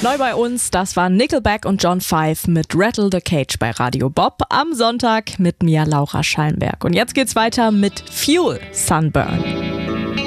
Neu bei uns, das waren Nickelback und John Five mit Rattle the Cage bei Radio Bob am Sonntag mit mir, Laura Schallenberg. Und jetzt geht's weiter mit Fuel, Sunburn.